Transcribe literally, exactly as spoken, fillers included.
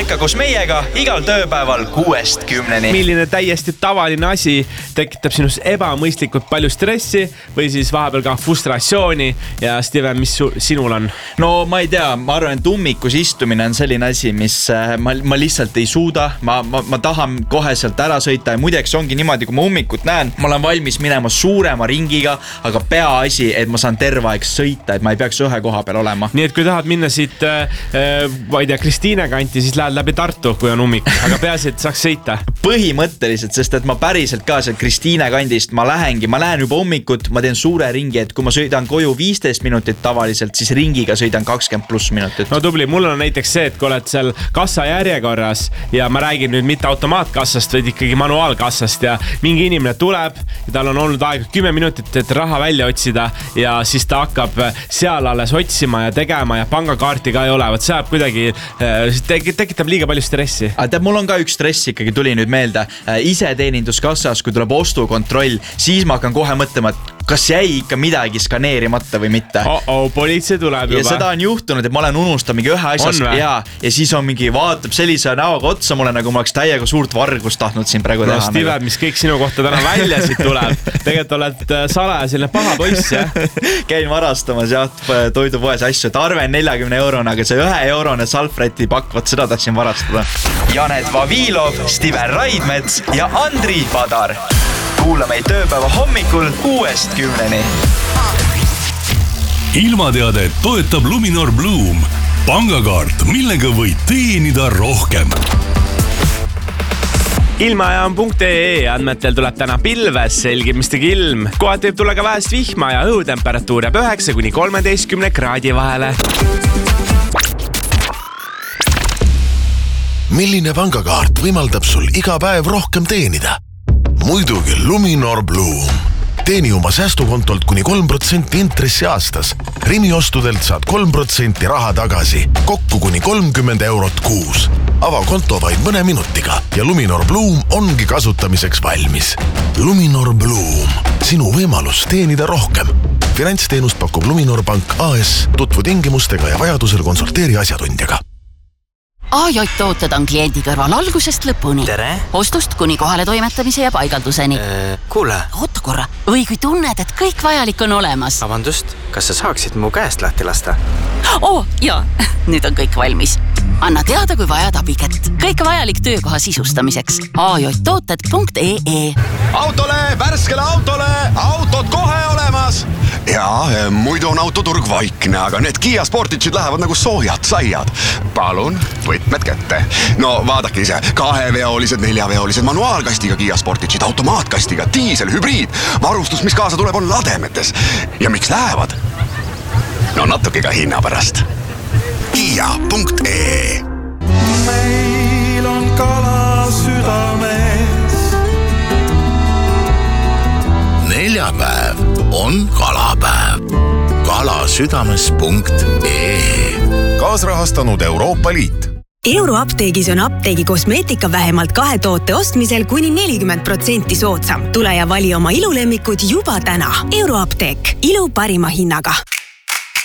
ikka koos meiega igal tööpäeval kuuest kümneni. Milline täiesti tavaline asi tekitab sinus ebamõistlikult palju stressi või siis vahepeal ka frustratsiooni ja Steven, mis su, sinul on? No ma ei tea, ma arvan, et ummikus istumine on selline asi, mis ma, ma lihtsalt ei suuda. Ma, ma, ma tahan kohe sealt ära sõita ja muideks ongi niimoodi, kui ma ummikut näen, ma olen valmis minema suurema ringiga, aga peaasi, et ma saan terve aeg sõita, et ma ei peaks ühe koha peal olema. Nii et kui tahad minna siit, äh, ma ei tea, Kristiine kanti, siis lähed läbi Tartu, kui on ummik, aga peaasi, et saaks sõita. Põhimõtteliselt, sest et ma päriselt ka sealt Kristiine kandist, ma lähengi, ma lähen juba ummikut, ma teen suure ringi, et kui ma sõidan koju viisteist minutit tavaliselt, siis ringiga sõidan kakskümmend pluss minutit. No tubli, mul on näiteks see, et kui oled seal kassa järjekorras ja ma räägin nüüd mitte automaatkassast, vaid ikkagi manuaalkassast ja mingi inimene tuleb ja tal on olnud aega kümme minutit, et raha välja otsida ja siis ta hakkab seal alles otsima ja tegema ja pangakaarti ka ei ole, võt see jääb kuidagi, tekitab liiga palju stressi. Tead, mul on ka üks stress ikkagi tuli nüüd meelde. Iseteeninduskassas, kui tuleb ostukontroll, siis ma hakkan kohe mõtlema, et kas jäi ikka midagi skaneerimata või mitte. Oh-oh, politsei tuleb juba. Ja seda on juhtunud, et ma olen unustanud mingi ühe asjas ja, ja siis on mingi vaatab sellise näoga otsa mulle, nagu ma oleks täiega suurt vargust tahtnud siin praegu no, teha. Steven, nagu. Mis kõik sinu kohta täna välja siit tuleb. Tegelikult oled salaja selline paha poiss, jah? Käin varastamas jah, toidupoes asju, et arven neljakümne eurone, aga see ühe eurone salfreti pakk, võt seda tahtsin varastada. Janet Vavilov, Steven Raidmets ja Andri Padar. Kuula meid tööpäeva hommikul kuuest kümneni. Ilmateade toetab Luminor Bloom. Pangakaart, millega võid teenida rohkem. Ilmajaam.ee andmetel tuleb täna pilves, selgimistega ilm. Kohati võib tulla ka vähest vihma ja õhutemperatuur jääb üheksa kuni kolmeteistkümne kraadi vahele. Milline pangakaart võimaldab sul iga päev rohkem teenida? Muidugi Luminor Bloom. Teeni oma säästukontolt kuni kolm protsenti intressi aastas. Rimi ostudelt saad kolm protsenti raha tagasi, kokku kuni kolmkümmend eurot kuus. Ava konto vaid mõne minutiga ja Luminor Bloom ongi kasutamiseks valmis. Luminor Bloom. Sinu võimalus teenida rohkem. Finantsteenust pakub Luminor Pank A S. Tutvu tingimustega ja vajadusel konsulteeri asjatundjaga. A J tooted on kliendi kõrval algusest lõpuni. Tere! Ostust kuni kohale toimetamise ja paigalduseni. Äh, kuule. Oota korra. Või kui tunned, et kõik vajalik on olemas. Vabandust, kas sa saaksid mu käest lahti lasta? Oo, jaa. Nüüd on kõik valmis. Anna teada, kui vajad abiket. Kõik vajalik töökoha sisustamiseks. A J tooted punkt E E. Autole, värskele autole, autod kohe olemas. Ja, muidu on autoturg vaikne, aga need Kia Sportage'id lähevad nagu soojad saiad. Palun, võtmed kätte. No vaadake ise, kaheveolised, neljaveolised, manuaalkastiga Kia Sportage'id, automaatkastiga, diisel, hübriid. Varustus, mis kaasa tuleb, on lademetes. Ja miks lähevad? No natuke ka hinna pärast. Kia punkt E E. Meil on kala südames. Neljapäev on kalapäev. kalasüdames punkt E E. Kaasrahastanud Euroopa Liit. Euroapteegis on apteegi kosmeetika vähemalt kahe toote ostmisel kuni nelikümmend protsenti soodsam. Tule ja vali oma ilulemmikud juba täna. Euroapteek. Ilu parima hinnaga.